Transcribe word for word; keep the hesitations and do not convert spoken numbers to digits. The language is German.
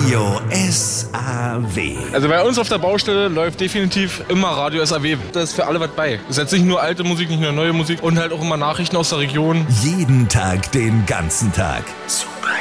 Radio S A W. Also bei uns auf der Baustelle läuft definitiv immer Radio S A W. Da ist für alle was bei. Es ist jetzt nicht nur alte Musik, nicht nur neue Musik und halt auch immer Nachrichten aus der Region. Jeden Tag, den ganzen Tag. Super